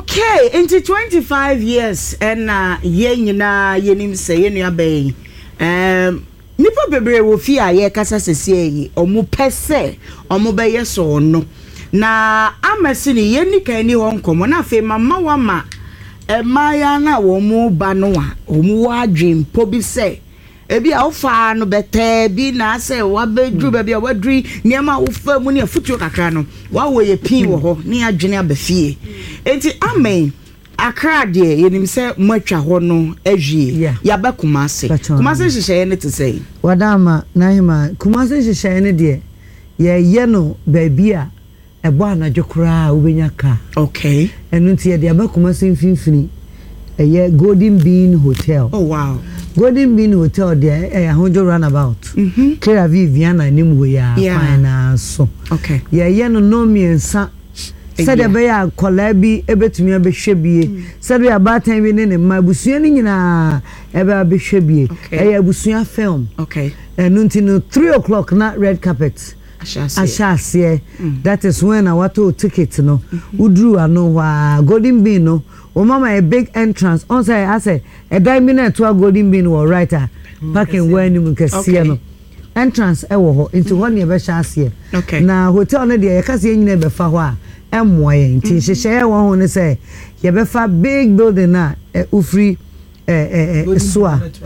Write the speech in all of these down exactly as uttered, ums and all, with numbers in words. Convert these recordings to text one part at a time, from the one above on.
Okay, into twenty-five years and uh ye nyina yenim se ye nua ben. Um nipa bebre wo fi a ye kasa sese yi omo pese omo be ye so no. Na amesi ni ye ni kan ni ho nkomo na fe mama wa ma e maya na wo mu ba no a omo wa dwempo bi se ebi a ofa no bete bi na se wa bedru ba bi a wadri niam a ofa mu ne afutuo kakra no wa wo ye pin wo ho ne adwene abafie enti amen akra de yenim se matwa ho no ahwie ya ba kumase kumase hyehyɛ ne te sei wadama nahima kumase hyehyɛ ne de ye ye no ba bi a ebo anadwo kra obenya ka okay enu nti ye de ba kumase mfimfini eye Golden Bean Hotel. Oh wow. Golden Bean Hotel there eh ahojo runabout. Mhm. Kera Viviana nim ho ya fine so. Okay. Yeah ye no no miensa. Said be ya kola bi ebetumi abehwe bie. Said ya batan bi ne ne mabusua ni nyina ebe abehwe bie. Eh abusua film. Okay. Enu nti no three o'clock na red carpet. Ashase. That is when I want to ticket no. Udru ano wa Golden Bean no. O mama a big entrance on say I say a diamond to a Golden Bean or writer parking where you can see no entrance e wo ho into one ye be shase okay na hotel no dey ka se nyina be fa ho a emmoye nti hyehyɛ wo ho ne say ye be fa big building na ufri eh eh so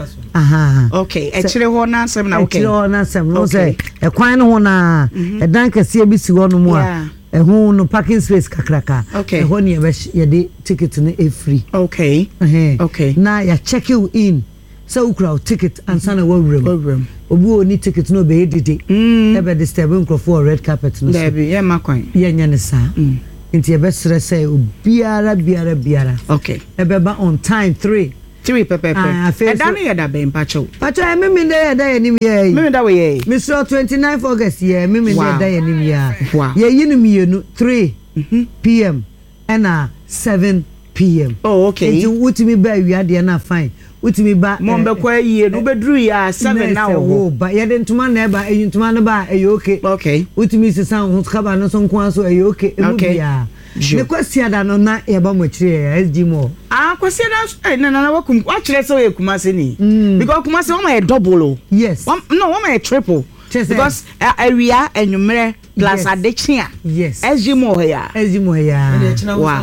aha okay e kire ho na asem na okay e kire ho na asem no say e kwan no ho na e dan kase bi si ho no mu a ehun no parking space kakraka ehun ne ye de ticket no e free okay eh okay na ya check you in so ukra ticket and sana wo room wo room obi oni ticket no be edide e be disturb for red carpet no so be ye makwan ye nya ne sa nti e be sere say obiara biara biara okay e be ba on time three three pepe pepe e da no ye da be mpacho pacho e me me da da ye nim ye me me da we ye Mister twenty-ninth August ye me me da ye nim ya ye yinu mienu three p m and uh, seven p m oh okay nti wutimi ba wi ade na fine wutimi ba mo be kwa yie no bedru ya seven na wo ba ye de ntuma na ba e ntuma na ba e okay okay wutimi sisa ho kaba no so nko so e okay e mu bia ne kwasi ada no na ye ba mo kire S G mo ah kwasi ada na na wakum wa kire so ye kumase ni because kumase wo ma e double yes no wo ma e triple because area enwumere plus adechia yes S G mo ya S G mo ya wa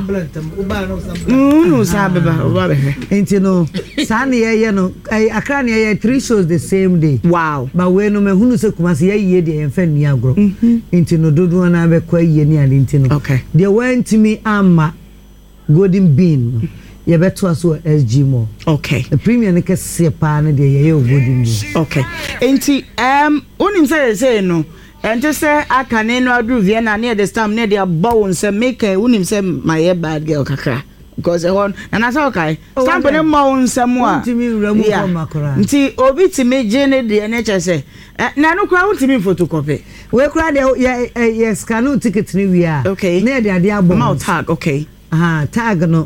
no sa beba oba be enti no sa na ye ye no akra na ye three shows the same day wow but we no me hunu se kumase ye ye de enfa ni agro enti no dodo na be kwa ye ni ade enti no okay they went to me ama Golden Bean ye beto aso S G mo okay the premium ne kese pa na de ye ye Golden Bean okay enti um onim say say no and just say I can no adu Vienna near the stamp near their bones say make unim say my bad girl kakra because the one and I say okay stamp no more somewhere nti obi ti me jene de N H S say na no kra untimi photocopy we kra de yes scan ticket ni wi a okay na de ade abon mouth tag okay aha tag no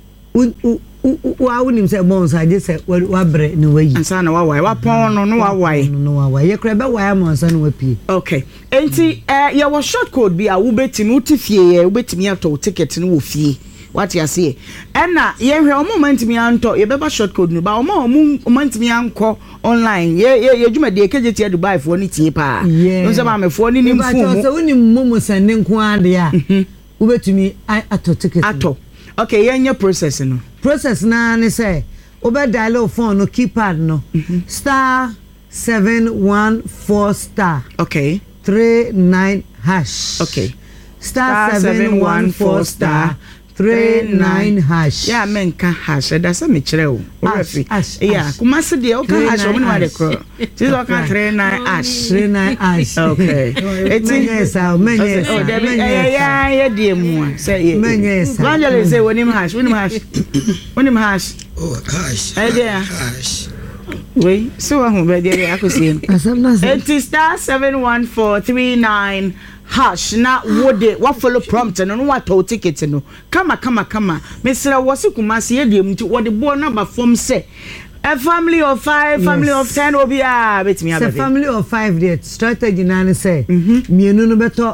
wa unim say bonds I just say wa bre no wayi ansa na wa wai wa pon no no wa wai no wa wai ye kra be wai am ansa no wa pie okay enti eh ye was short code bi a wo betimi utifie ye wo betimi ato ticket no wo fie what you say ena ye hwe o moment mi anto ye beba short code no ba o mo moment mi anko online ye ye djuma de keje tie Dubai fo ni tie pa no se ba me fo ni nim fu mo so ni momo sande nko ade a wo betimi ato ticket ato okay ye nya process no process na ne say obe dial phone no keypad no star seven one four star okay three nine hash okay star seven one four star three nine hash yeah men ka hash da se me kire o refi yeah kuma se de o ka hash o me ma de kro ti o ka three nine hash three nine hash okay eti yes ah menye oh de yeah yeah de mu say menye Angela say wonim hash wonim hash wonim hash oh hash eh there hash we so ahun be de akosi eti star seven one four three nine hash na wode wa follow prompt no no what ticket no kama kama kama mesra wose kumase ye dem nti wode bo number form say a family of five family yes. of ten obi a betimi abe family of five there strategy na ne say mienu no beto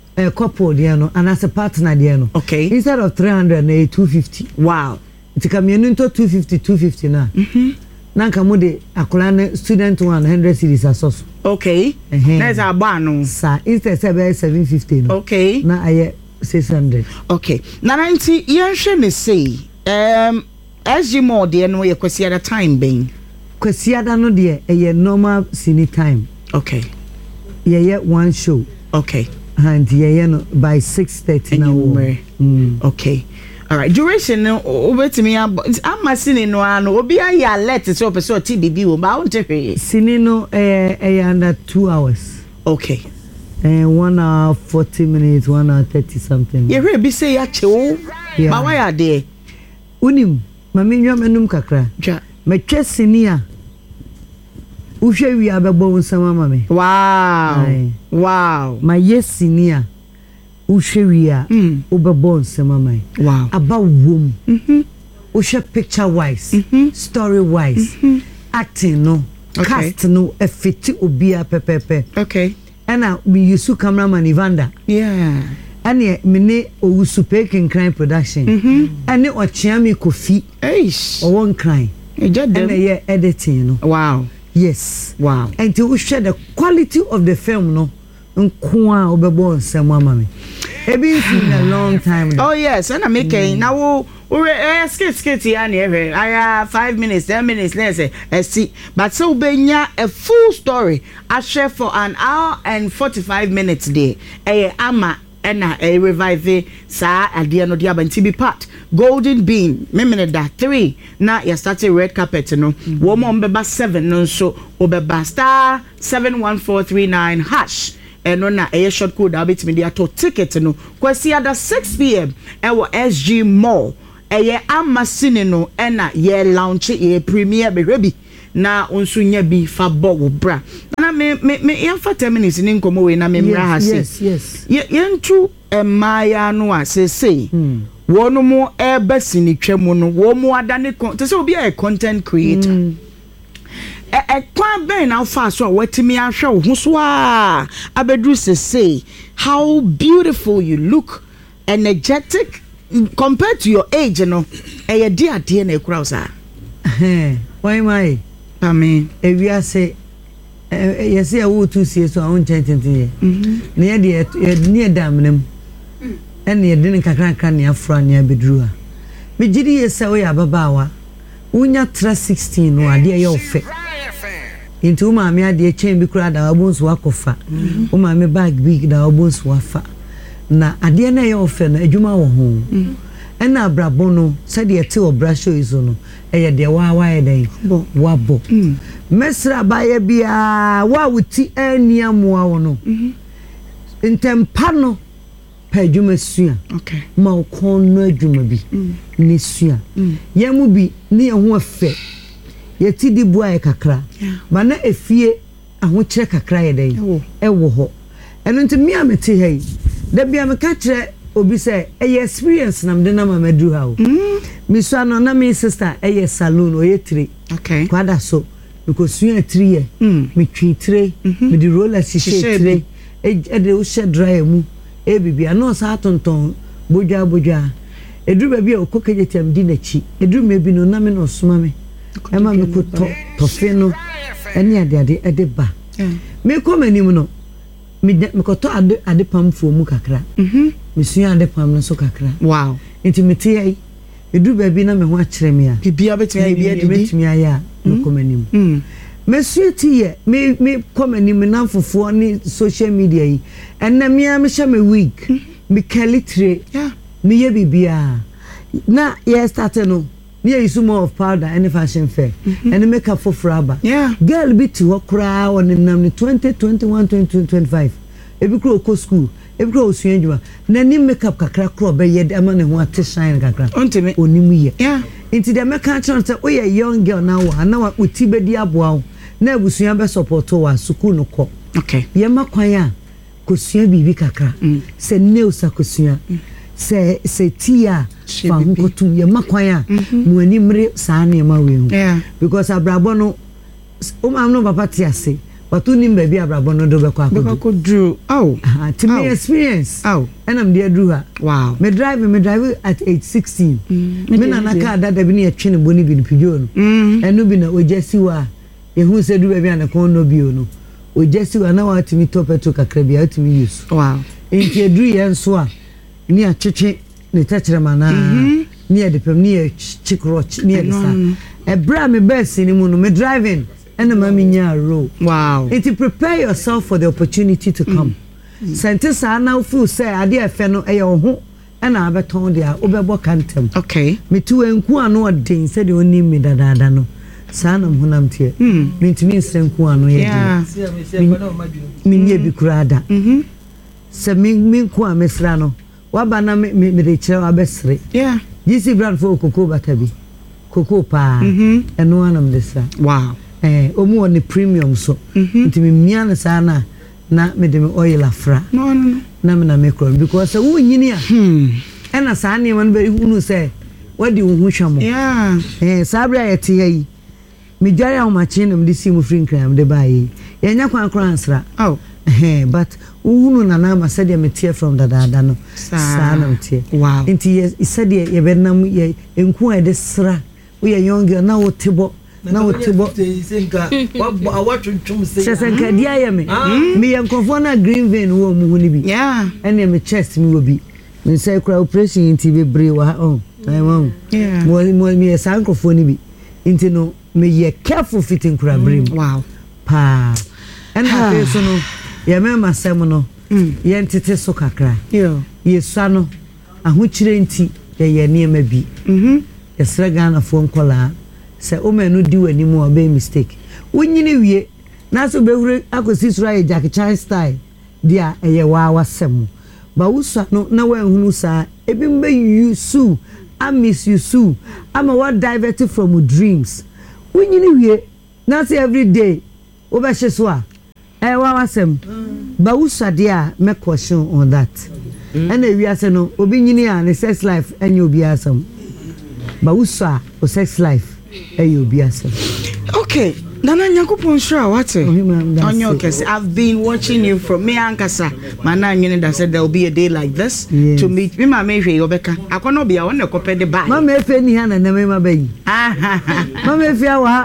a couple there no and as a partner there no. Okay. Instead of three hundred na two fifty. Wow. It come into two fifty two fifty na. Mhm. Na ka mo de akola student one hundred cedis asos. Okay. Na is aba no. Sa instead say seven fifty no. Okay. Na aye six hundred. Okay. Na ninety yen hwe ne say um S G more de no ye kwesi at time ben. Kwesi ada no de e normal cine time. Okay. Yeah yeah one show. Okay. And yeah no by six thirty now. Mm. Okay. All right. Duration no obetimi am cine no ano obi aye alert so person T B B wo ba wonte hwe. Cine no eh eh under two hours. Okay. And one hour forty minutes, one hour thirty something. You hear be say ya chewo. Ba why are there? Unim, mami nwa menum kakra. Ja. Metwe sinia. Uhwe wi abebo nsama mami. Wow. Aye. Wow. Ma yesinia. Uhwe wi a obebo nsama mami. Wow. Aba wom. Mhm. Uhwe picture wise, mm-hmm. story wise, mm-hmm. acting no, okay. cast no, e fiti obia pepepe. Okay. And we use cameraman Evander. Yeah. And ye mene owusu Pekin Crime Production. Mhm. And ne ochiami Kofi. Eish. Or one crime. And ye editing no. Wow. Yes. Wow. And to share the quality of the film no. Nkwa obebo nsema mami. E been in a long time. Oh yes, and I make mm. now we eh skit skit ya na ehwe. Aya five minutes, ten minutes let's say. Eh see, but so benya a full story. I share for an hour and forty-five minutes there. Eh ama ena eh revive sa ade no dia banti bi part. Golden Bean, memene da three. Na ya started red carpet no. Mm-hmm. Wo mo mbeba seven no so obeba star seven one four three nine hash. Eno na eye short code abit media to ticket no kwasi ada six p m ewo S G Mall eye amasine no ena ye launch ye premiere be rebi na onso nya bi fa bo bra na me me me yemfa ten minutes ni nkomo we na me mra ha se yes yes ye yentu emaya no asese mm. wono mo e basini twemu no wo mo adane te se obi a content creator mm. E kwan ben na fa so watimi ahwe wo so a abedru say how beautiful you look, energetic compared to your age no e ye dia de na ekura so eh why my amen e wi ase e say wo tu sie so on chanting ye mhm na ye de ne damnem ene ye de kakran kan ne afra ne abedru a me gidi ye se wo ya babawa unya tra sixteen no ade ye ofe into maame ade chen bi kura da wabonso wakofa o maame bag big da wabonso wafa na ade na ye ofe na adwuma wo ho ena abrabo no se de te obra show izo no eye de wa wa ye den wabo mesra ba ye bia wa wuti ania moa wo no ntempa no pa adwuma sua okay ma ko no adwuma bi ne sua ye mu bi ne ye ho afe ye ti di bua ye kakra ba na efie aho kire kakra ye den e wo ho eno nti mi amete hei da bia me ka kire obi se e experience nam de na ma madu ha o mi so no na mi sister e ye salon o ye three okay kwada so because sua three ye mi twi three mi di roller shishe three e de o she dry mu e bibia no sa tonton bodwa bodwa eduru ba bia okokejetem di na chi eduru me bi no na me no soma me ema me ko to to fe no ene ade ade ade ba me ko manim no me me ko to ade ade pam fo mu kakra mhm me sua ade pam no so kakra wow intimate ai eduru ba bi na me ho a kire me a bibia betimi ai bia didi betimi ai a me ko manim mhm me suiti ye me me ko manim na fofo ni social media yi enne me a me hye me week me kalitre yeah me ye bibia na ye started no me use more of powder and fashion fair and make up for fraba yeah girl be to okra on nam twenty twenty-one twenty twenty-five e bi kro ko school e bi kro osuan djuma na ni make up kakra kro be ye ama ne ho ate shine kakra ontime onimu ye yeah into the make chance say we a young girl now na wa uti be di aboa na abusuan be support wa school no ko okay ye makwan a kosua bibi kakra se news akosua se se tia fa nkotum ye makwan a mu ani mre saa ne ma we hu yeah because abrabo no o ma no papa ti ase watu nim baby abrabo no do be kwa ko ko drew oh to me experience oh and I'm there drew her wow me drive me drive at age sixteen me na na car dada bi na ye twe ne boni bi ne pijo no enu bi na ojasi wa ye hu se du baby an kon no bi o no ojasi wa na wa timi top petrol kakra bi a timi use wow enti drew ye nso a ni a twetwe ne tetrema na ni e de pem ni e chikroch ni e sa e bra me best ni mu no me driving and mama nya row wow it prepare yourself for the opportunity to come sente sa na fu say ade efe no e yo ho e na abeton dia obebo kantem okay me tu enku ano odin se de oni me dadada no sa na honam tie me ntimi nsenku ano ye di me nye bi kurada mhm se me me nku a mesra no waba na me me de kire abesre yeah gc brand for kokoko batabi koko pa mhm eno anam de sa wow eh omu on the premium so nti me mia na sa na na me de me oil afra no no na me na me kro because wo nyini a hmm e na sa na man be hunu say wadi wo hu hwamo yeah eh sabra yete yi me dware a ma chi na me de si mu free nkran de ba yi ye nya kwan kran ansra oh eh but wo hunu na na ma say de me tear from da da da no sa na me tear wow nti ye say de ye be na ye enku e de sra wo ye young girl na wo tebo na wotibo senka wa awatwuntum se senka dia ya me me yankofo na green vein wo mu huni bi yeah ene me chest mi wo bi me say kra operation inti be bre wa oh I want yeah mo mo me sankofo ni bi inti no me ye careful fitting kra bre wow pa ena pe so no ye me masem no ye ntete so kakra yo ye swa no ahochire nti ye ye ne ma bi mhm ye sra Ghana fo nkola se o menu di wani mu obey mistake wonyini wie na so behuru akosi sura ye Jackie Chan style dia eye wa wasem ba uswa no na wa hunu sa ebi mbe yusu I miss you so I'm what diverted from your dreams wonyini wie na say every day o be hyeso a eh wa wasem ba uswa dia me question on that and e wi ase no obi nyini a ne sex life enye obi asem ba uswa o sex life okay Nana Nyakupon sure what on your case I've been watching you from me ankasa mana nyene that said there will be a day like this yes. to meet me ma me hwe obeka akono bia won ekopɛ de ba mama efe ni ha na na me ma bayi mama efe awa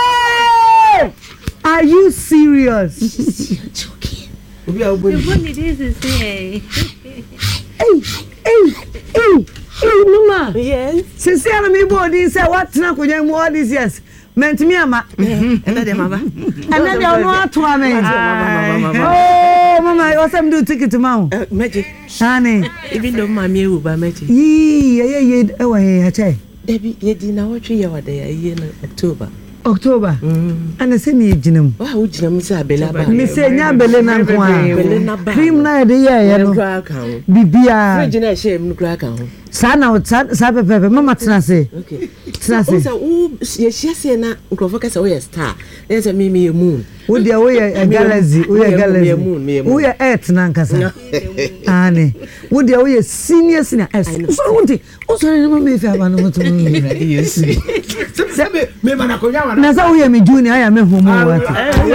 are you serious joking obi a obi what it is is hey hey hey hey hey mama yes sincere me body say what na konya mu all these years meant me ama ena de mama ena de no ato ame oh mama you some do ticket ma meje honey even though mama e uba meje yi ye ye e wa he ache debi ye di na wotwe ye wada ya ye no October October ana se mi ejinam wa wo jinam se abele aba mi se nya abele na nko a cream na de ye ye no bibia fridge na she em no kra kan ho sa na sa pepe mama tena se okay tena se o ye hye na nkrofo ka se wo ye star na se mi mi moon wo dia wo ye galaxy wo ye galaxy wo ye earth na nkasa ane wo dia wo ye senior senior s so wonti o so na mama efi aba no moto yes se me me mana konya wana na sa wo ye me junior aya me homo what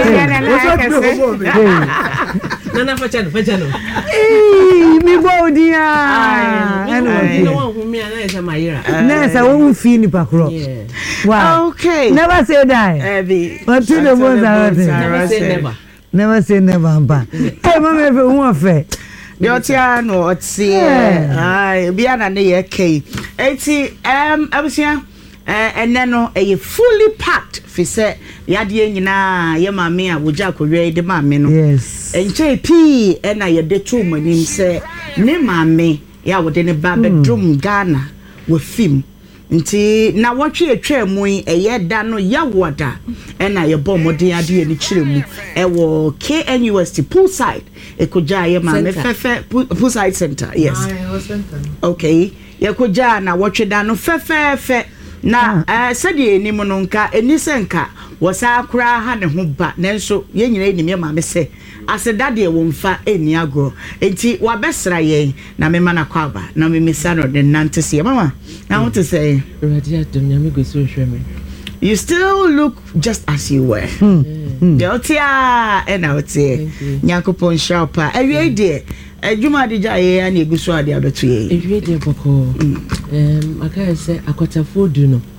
na na facha no facha no eh mi bo dia anyway no one who me na esa mayira na esa wo fi ni pakro wow okay never say die Ebi but to the bones are never say never never say never mpa eh mama efe hu afa de otia no otie ai bia na ne ye kai eti em abusia eh enne no e fully packed fi se yade nyina ye maame a woja akowre de maame no yes enche pi e na ye de to manim se ne maame ya wode ne ba bedroom Ghana we film nti na wotwe etwa mu eye da no ya woda e na ye bɔ modern ade ni kyerɛ mu e wo K N U S T poolside e koja ye maame fefe poolside center yes okay ye koja na wotwe da no fefe fe na eh sɛde enim no nka enisenka wosa akura ha ne ho ba nanso ye nyina enim ye maame sɛ aseda de wo mfa eni agro enti wabesra ye na me mana kwaba na me misano de nante se mama na want to say radia dum nyame go so hweme you still look just as you were. Deltia and out here. Nyakopon sharpa. Every day. Juma de jaye and Yeguswa de other two. Every day, Boko. Um, I can say, I got a food, you know.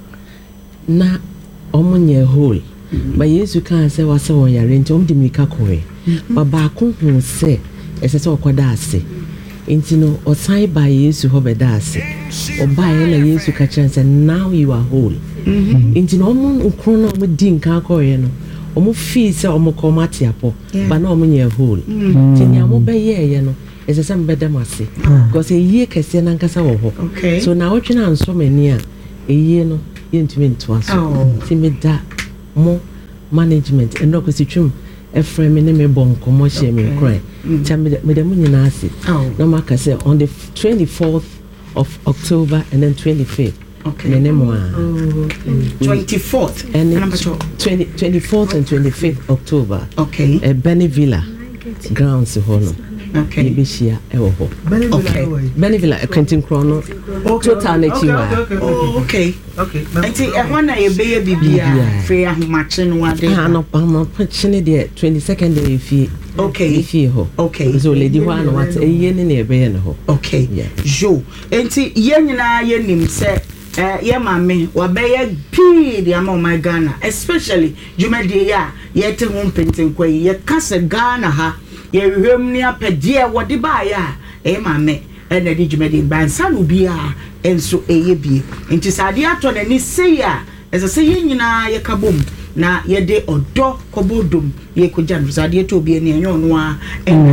Na omunye hole. But yes, you can't say what's on your rent, om de Mikakore. But Baku will say, as I saw Kodasi. Intino or sign by yes, you hope a dasi. Or buy any yes, you catch and say, now you are whole. Intino omun ukrono with din kakoyeno. Omo fee say omo komati apo, but no omunye hole. Tinya mo be ye, you know. As a some better mercy. Because a year can see an ankasa. Okay. So now what you know, so many a year no. Intimate to us. Timid that more management and no constitution. A friend me me bon commercial me cry. Tell me that me the money nasi. No mark say on the twenty-fourth of October and then twenty-fifth. Okay. Me name one. twenty-fourth and twenty twenty-fourth and twenty-fifth October. Okay. A Benny Villa grounds hono. Okay. Bishia ewo. Okay. Benevilla a Quentin Chrono. Total nature. Oh, okay. Okay. Enti e hona ye be bibia free ahomachin wa de. Ah no, I'm pitching there twenty-second day fee. Okay. Fee ho. Okay. So lady one what e ye ne na be ho. Okay. Yeah. Jo. Enti ye nyina ye nim se eh ye mame wa be ye pii de am my Ghana, especially jumadi ya ye te ho pentin kwa ye kase Ghana ha. Ye hwem ni apedie wode ba ya e mame e na di djumedi bansa no bia enso eye bie enti sade ato na ni sei a ese se ye nyina ye kabom na ye de odo kobodom ye kogya no sade to bie ne enyo no a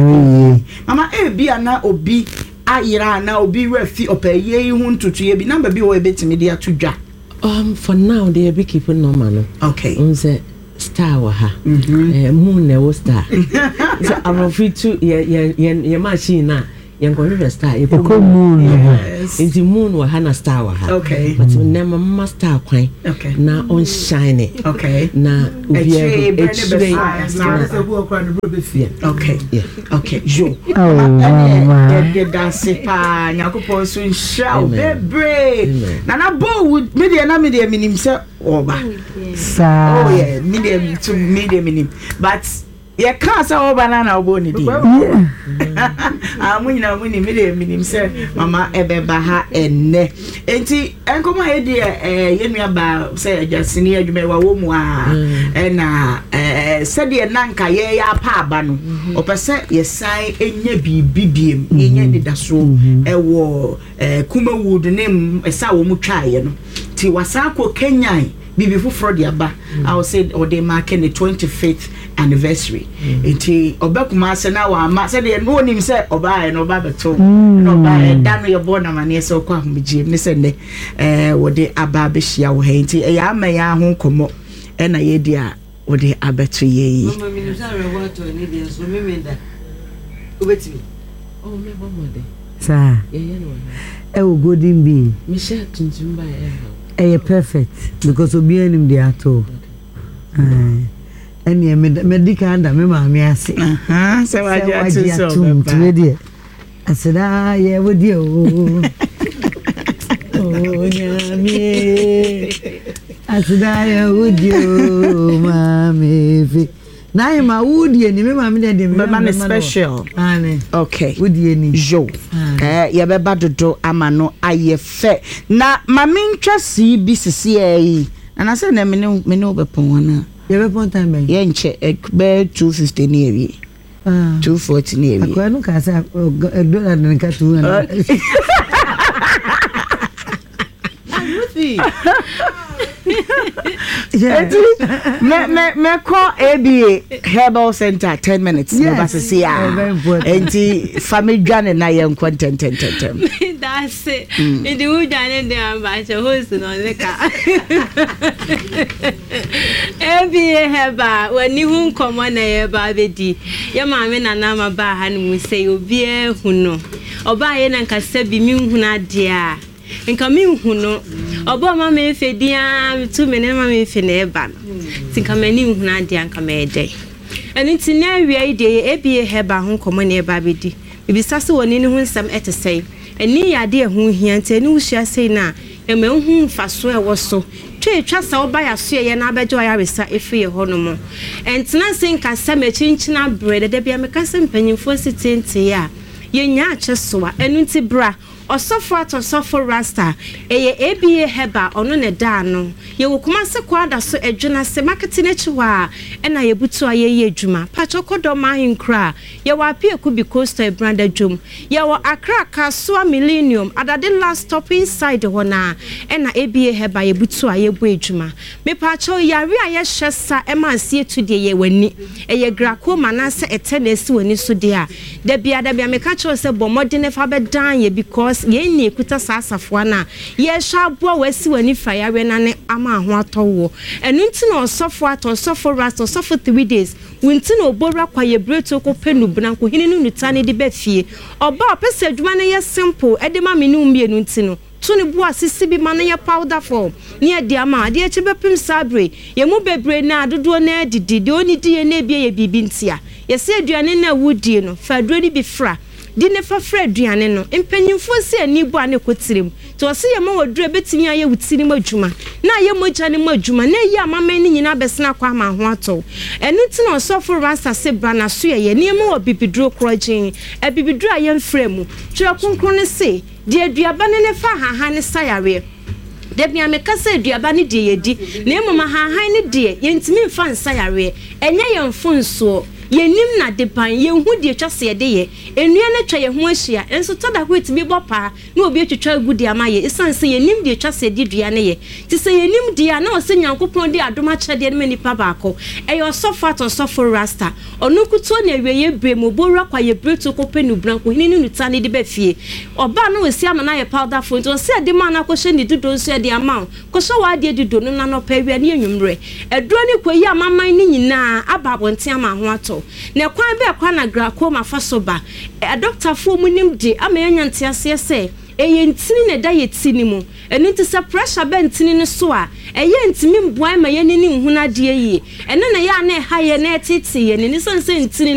e mama e bia na obi ayira na obi refi opeye hu ntutu ye bi number bi wo e betimi de atodwa um for now they be keeping normal no. Okay. Unse star wa ha eh moon ne wo star so I'm free to ye ye ye machine na ye go star e ko moon is the moon wa ha na star wa ha. Okay. But ne ma star kwan. Okay. Na on shine. Okay. Na ubi e okay. Yeah. Okay. Jo. Oh ye dance pa nyakopon so nhra bebre na na bo me de na me de minim se oba sa oh yeah medium to medium minim but ye ka sa oba na na obo ni di ah munyina muni medium minim se mama ebeba ha enne enti enkomo he de eh ye nua ba se adwasini adwuma wa wo mu a eh na eh se de nanka ye ya pa aba no opese ye sai enya bibibiem enya didaso ewo eh Kumawood nem esa wo mu twae no ti wasako Kenyan bibi fufro de aba I will say or they marking the twenty-fifth anniversary enti obekuma se na wa ma se de no nim se oba e no ba beto no ba e da no ye born na mane se kwa homgie ne se ne eh wo de aba be hia wo he enti e ya ma ya ho komo e na ye dia wo de abeto ye yi mama mi nusa re wato ni de so me me da obetimi oh me bo mo de sa ye ye no e wo golden bean me share tuntum ba e eh perfect because obi anim de ato eh eni medical under me ma me ase aha se waje atu so baba de aseda ye wodi o oh nyame aseda ye wodi o ma me fi na ye ma wodi ni me ma me de me ma special ane okay wodi ni jo eh ye beba dodo ama no aye fe na ma me ntwa si bi sisi yi na say na me ne me ne obepon wana ye be pon time ye nche be two fifty ni ewie ah two forty ni ewie akwa no ka say dollar na ka two na me me me call A B A Herbal Center ten minutes no ba se ya enti family dwane na ye nkon ten ten ten that's it it do dwane dey ba che host no le ka A B A Herbal wani hu nkomo na ye ba bedi ye ma me na na ma ba ha no mu sei obi ehu no oba ye na nkasa bi mi hu na de a nka mi hu no obo ma me fedia tu me ne ma me fe na eba tinka mani hu na de anka me de eni ti na wi de A B A Herbal hu nkomo na eba bedi bibi sase woni ne hu nsam etesei eni ya de hu hia ntani hu hia sei na ema hu faso e wo so twe twa sa wo ba ya so ye na abejo ya resa efi ye hono mo entena sen ka sa me chinchina bread de bia me ka se mpanyimfo sitente ya ye nya ache so a enu nti bra osofo atosofo rasta eye aba heba ono ne da no ye wokuma se kwada so edwuna se marketing echi wa ena ye butu aye ye adwuma pachokodo mahin kra ye wa pie ku bi coaster brand adwum ye wo akra kasoa millennium adade last stop inside hona ena aba heba ye butu aye bu adwuma me pacho yare aye hyesa ema ansie tu de ye wani eye grako manase etenesi wani so de a da bia da bia me ka cho se bomode ne fa be dan ye because ye ni ekuta sasafo na ye sha bo wasi wani fire na ne ama ho atowo enu nti na osofo ato osofo rast osofo three days winti na obora kwa ye breto ko penu branko hini nu nutane de be fie oba opese adwuma na ye simple e de ma me nu mbie nu nti no tuni bua sisi bi ma na ye powder form ni e de ama de e che bepim sabre ye mu bebre na adodo na didi de oni di ye na bie ye bibi ntia ye se aduane na wudi no fa aduro ni bi fra di ne fa fra aduane no empanyimfo se ani bu ane kotirem to se ye ma waduro betimi aye wutirim adwuma na ye moja ne madwuma na ye amama ni nyina besena kwa ma ho ato enu ti na osofo rasta se bra na so ye ne ma wa bibiduro krojin e bibiduro aye mfra mu twa konkron ne se de aduaba ne ne fa haha ne sayare de bia me kasa aduaba ne de yedi na emoma haha ne de ye ntimi mfa nsayare enye ye mfonso yenim na depan ye hu de twase de ye enua na twa ye ho ahia enso tada ko etimi bopa na obi etwetwa agudi amaye isanse yenim de twase de dua ne ye ti se yenim dia na ose nyankopon de adoma chede ne nipa baako e yo sofa to sofo rasta onu kuto na ewe ye bremu borwa kwa ye breto ko penu branko hini ni nutane de ba fie oba na osi ama na ye powder phone to se de ma na ko hye ni dudo so de ama ko so wa de dudo no na no pa wi ne enwumre eduro ni ko yi amaman ni nyina ababonte ama ho ato na kwan be kwa na glaucoma fasoba a doctor fo mu nim de ama yanyanti ase se eye ntini ne da ye tini mu enu nti se pressure be ntini ne so a eye ntimi mboa ma ye ni ni nhuna de yi eno na ya na ha ye na etiti ye ni so nse ntini